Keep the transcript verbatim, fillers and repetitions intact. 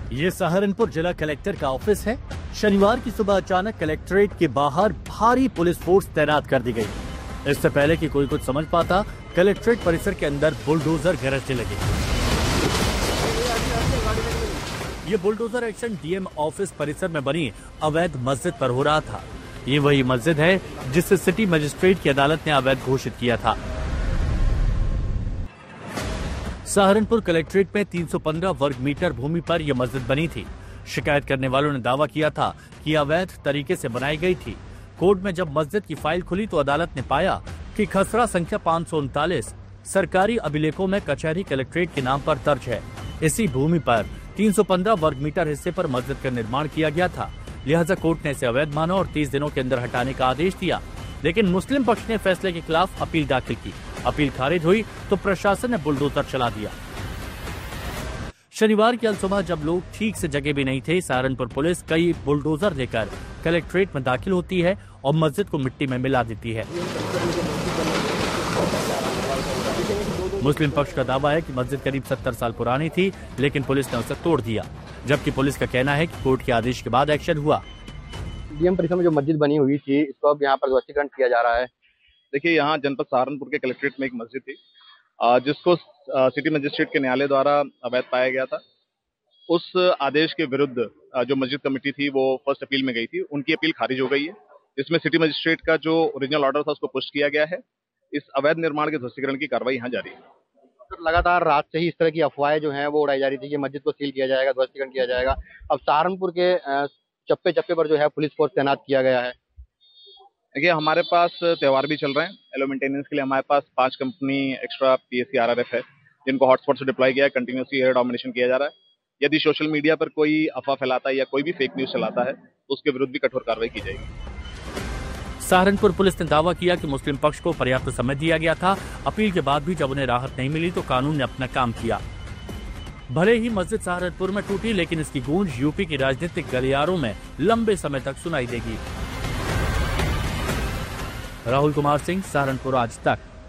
ये सहारनपुर जिला कलेक्टर का ऑफिस है। शनिवार की सुबह अचानक कलेक्ट्रेट के बाहर भारी पुलिस फोर्स तैनात कर दी गई। इससे पहले कि कोई कुछ समझ पाता, कलेक्ट्रेट परिसर के अंदर बुलडोजर गरजने लगे। ये बुलडोजर एक्शन डीएम ऑफिस परिसर में बनी अवैध मस्जिद पर हो रहा था। ये वही मस्जिद है जिसे सिटी मजिस्ट्रेट की अदालत ने अवैध घोषित किया था। सहारनपुर कलेक्ट्रेट में तीन सौ पंद्रह वर्ग मीटर भूमि पर यह मस्जिद बनी थी। शिकायत करने वालों ने दावा किया था कि अवैध तरीके से बनाई गई थी। कोर्ट में जब मस्जिद की फाइल खुली तो अदालत ने पाया कि खसरा संख्या पाँच सौ उनतालीस सरकारी अभिलेखों में कचहरी कलेक्ट्रेट के नाम पर दर्ज है। इसी भूमि पर तीन सौ पंद्रह वर्ग मीटर हिस्से पर मस्जिद का निर्माण किया गया था। लिहाजा कोर्ट ने इसे अवैध माना और तीस दिनों के अंदर हटाने का आदेश दिया। लेकिन मुस्लिम पक्ष ने फैसले के खिलाफ अपील दाखिल की। अपील खारिज हुई तो प्रशासन ने बुलडोजर चला दिया। शनिवार की सुबह जब लोग ठीक से जगह भी नहीं थे, सहारनपुर पुलिस कई बुलडोजर लेकर कलेक्ट्रेट में दाखिल होती है और मस्जिद को मिट्टी में मिला देती है। मुस्लिम पक्ष का दावा है कि मस्जिद करीब सत्तर साल पुरानी थी, लेकिन पुलिस ने उसे तोड़ दिया। जबकि पुलिस का कहना है कि कोर्ट के आदेश के बाद एक्शन हुआ। डीएम परिसर में जो मस्जिद बनी हुई थी, इसको अब यहाँ पर ध्वस्तीकरण किया जा रहा है। देखिए, यहाँ जनपद सहारनपुर के कलेक्ट्रेट में एक मस्जिद थी जिसको सिटी मजिस्ट्रेट के न्यायालय द्वारा अवैध पाया गया था। उस आदेश के विरुद्ध जो मस्जिद कमेटी थी वो फर्स्ट अपील में गई थी। उनकी अपील खारिज हो गई है। इसमें सिटी मजिस्ट्रेट का जो ओरिजिनल ऑर्डर था उसको पुष्ट किया गया है। इस अवैध निर्माण के ध्वस्तीकरण की कार्रवाई यहाँ जारी है। तो लगातार रात से ही इस तरह की अफवाहें जो हैं वो उड़ाई जा रही थी कि मस्जिद को सील किया जाएगा, ध्वस्तीकरण किया जाएगा। अब सहारनपुर के चप्पे चप्पे पर जो है पुलिस फोर्स तैनात किया गया है। देखिए, हमारे पास त्योहार भी चल रहे हैं। एलो मेंटेनेंस के लिए हमारे पास पांच कंपनी एक्स्ट्रा पीएससी आरआरएफ है, जिनको हॉटस्पॉट से डिप्लॉय किया है। कंटिन्यूसली एयर डोमिनेशन किया जा रहा है। यदि सोशल मीडिया पर कोई अफवाह फैलाता है या कोई भी फेक न्यूज चलाता है तो उसके विरुद्ध भी कठोर कार्रवाई की जाएगी। सहारनपुर पुलिस ने दावा किया कि मुस्लिम पक्ष को पर्याप्त समय दिया गया था। अपील के बाद भी जब उन्हें राहत नहीं मिली तो कानून ने अपना काम किया। भले ही मस्जिद सहारनपुर में टूटी, लेकिन इसकी गूंज यूपी की राजनीतिक गलियारों में लंबे समय तक सुनाई देगी। राहुल कुमार सिंह, सहारनपुर आज तक।